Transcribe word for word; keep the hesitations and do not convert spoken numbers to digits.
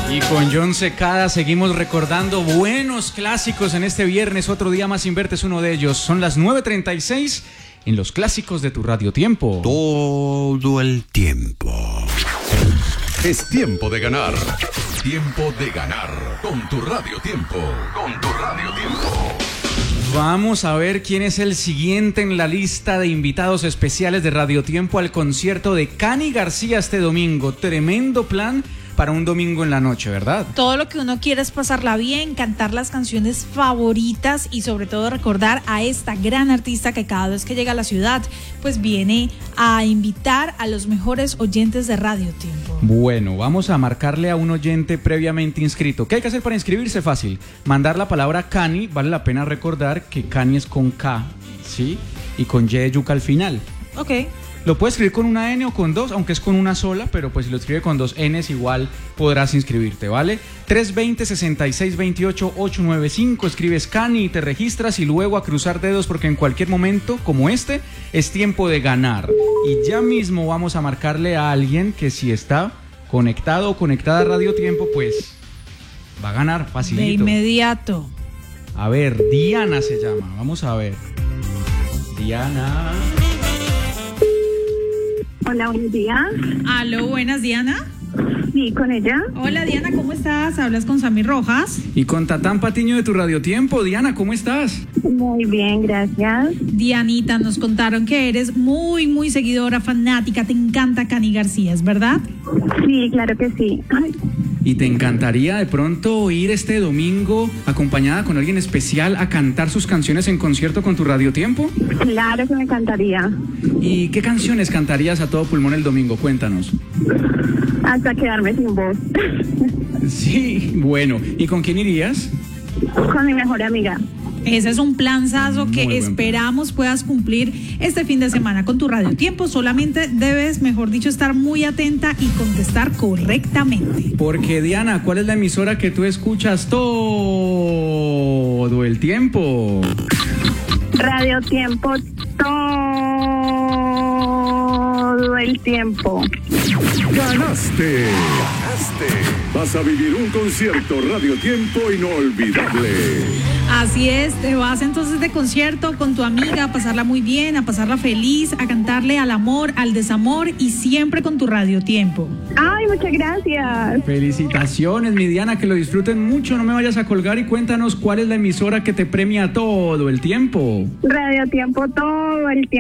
Y con John Secada seguimos recordando buenos clásicos en este viernes. Otro día más sin verte es uno de ellos. Son las nueve treinta y seis en los clásicos de tu Radio Tiempo. Todo el tiempo. Es tiempo de ganar. Tiempo de ganar con tu Radio Tiempo. Con tu Radio Tiempo. Vamos a ver quién es el siguiente en la lista de invitados especiales de Radio Tiempo al concierto de Cani García este domingo. Tremendo plan para un domingo en la noche, ¿verdad? Todo lo que uno quiere es pasarla bien, cantar las canciones favoritas y sobre todo recordar a esta gran artista que cada vez que llega a la ciudad pues viene a invitar a los mejores oyentes de Radio Tiempo. Bueno, vamos a marcarle a un oyente previamente inscrito. ¿Qué hay que hacer para inscribirse? Fácil. Mandar la palabra Cani. Vale la pena recordar que Cani es con K, ¿sí? Y con Y de yuca al final. Ok. Lo puedes escribir con una N o con dos, aunque es con una sola, pero pues si lo escribe con dos Ns igual podrás inscribirte, ¿vale? tres dos cero, seis seis dos ocho, ocho nueve cinco, escribes Cani y te registras y luego a cruzar dedos porque en cualquier momento como este es tiempo de ganar. Y ya mismo vamos a marcarle a alguien que si está conectado o conectada a Radio Tiempo, pues va a ganar facilito. De inmediato. A ver, Diana se llama, vamos a ver. Diana... Hola, buenos días. Aló, buenas, Diana. Sí, con ella. Hola, Diana, ¿cómo estás? Hablas con Sammy Rojas. Y con Tatán Patiño de tu Radio Tiempo. Diana, ¿cómo estás? Muy bien, gracias. Dianita, nos contaron que eres muy, muy seguidora, fanática, te encanta Cani García, ¿es verdad? Sí, claro que sí. Ay. ¿Y te encantaría de pronto ir este domingo acompañada con alguien especial a cantar sus canciones en concierto con tu Radio Tiempo? Claro que me encantaría. ¿Y qué canciones cantarías a todo pulmón el domingo? Cuéntanos. Hasta quedarme sin voz. Sí, bueno. ¿Y con quién irías? Con mi mejor amiga. Ese es un planzazo que Muy buen esperamos puedas cumplir este fin de semana con tu Radio Tiempo. Solamente debes, mejor dicho, estar muy atenta y contestar correctamente. Porque, Diana, ¿cuál es la emisora que tú escuchas todo el tiempo? Radio Tiempo todo el tiempo. ¡Ganaste! ¡Ganaste! Vas a vivir un concierto Radio Tiempo inolvidable. Así es, te vas entonces de concierto con tu amiga a pasarla muy bien, a pasarla feliz, a cantarle al amor, al desamor y siempre con tu Radio Tiempo. Ay, muchas gracias. Felicitaciones, mi Diana, que lo disfruten mucho. No me vayas a colgar y cuéntanos cuál es la emisora que te premia todo el tiempo. Radio Tiempo todo el tiempo.